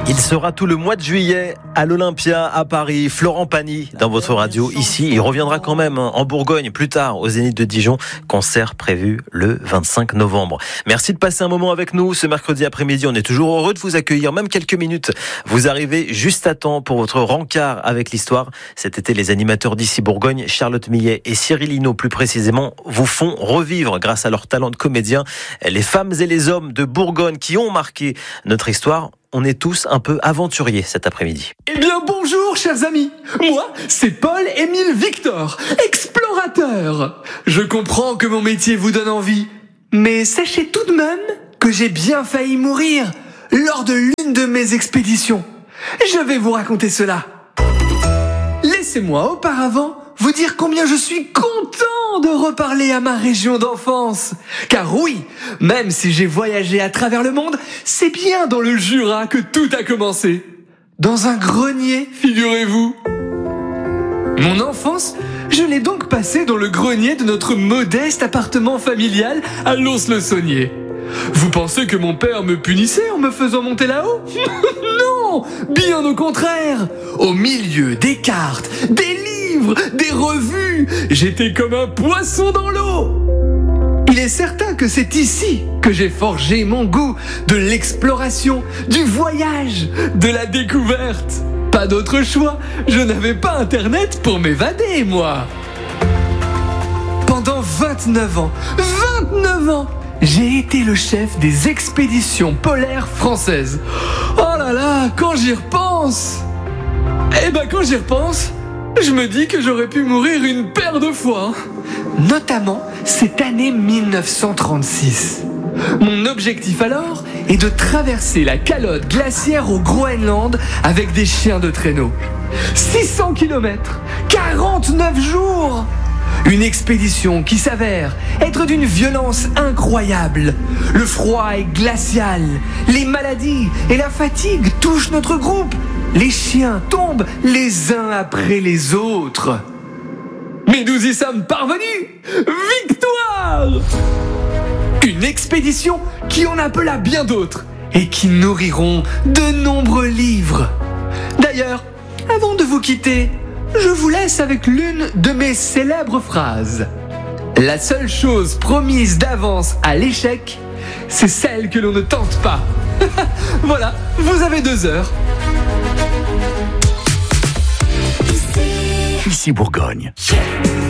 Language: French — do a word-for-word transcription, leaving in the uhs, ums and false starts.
Il sera tout le mois de juillet à l'Olympia à Paris. Florent Pagny dans votre radio ici. Il reviendra quand même en Bourgogne plus tard au Zénith de Dijon. Concert prévu le vingt-cinq novembre. Merci de passer un moment avec nous ce mercredi après-midi. On est toujours heureux de vous accueillir, même quelques minutes. Vous arrivez juste à temps pour votre rencard avec l'histoire. Cet été, les animateurs d'ici Bourgogne, Charlotte Millet et Cyril Hinault plus précisément, vous font revivre grâce à leur talent de comédien les femmes et les hommes de Bourgogne qui ont marqué notre histoire. On est tous un peu aventuriers cet après-midi. Eh bien bonjour chers amis, moi c'est Paul-Émile Victor, explorateur. Je comprends que mon métier vous donne envie, mais sachez tout de même que j'ai bien failli mourir lors de l'une de mes expéditions. Je vais vous raconter cela. Laissez-moi auparavant vous dire combien je suis content de reparler à ma région d'enfance. Car oui, même si j'ai voyagé à travers le monde, c'est bien dans le Jura que tout a commencé. Dans un grenier, figurez-vous. Mon enfance, je l'ai donc passée dans le grenier de notre modeste appartement familial à Lons-le-Saunier. Vous pensez que mon père me punissait en me faisant monter là-haut ? Non, bien au contraire. Au milieu des cartes, des livres, des revues, j'étais comme un poisson dans l'eau. Il est certain que c'est ici que j'ai forgé mon goût de l'exploration, du voyage, de la découverte. Pas d'autre choix, je n'avais pas Internet pour m'évader, moi. Pendant vingt-neuf ans, vingt-neuf ans, j'ai été le chef des expéditions polaires françaises. Oh là là, quand j'y repense Eh ben quand j'y repense, je me dis que j'aurais pu mourir une paire de fois. Notamment cette année mille neuf cent trente-six. Mon objectif alors est de traverser la calotte glaciaire au Groenland avec des chiens de traîneau. six cents kilomètres, quarante-neuf jours. Une expédition qui s'avère être d'une violence incroyable. Le froid est glacial, les maladies et la fatigue touchent notre groupe. Les chiens tombent les uns après les autres. Mais nous y sommes parvenus! Victoire! Une expédition qui en appela bien d'autres et qui nourriront de nombreux livres. D'ailleurs, avant de vous quitter, je vous laisse avec l'une de mes célèbres phrases. La seule chose promise d'avance à l'échec, c'est celle que l'on ne tente pas. Voilà, vous avez deux heures. Ici Bourgogne.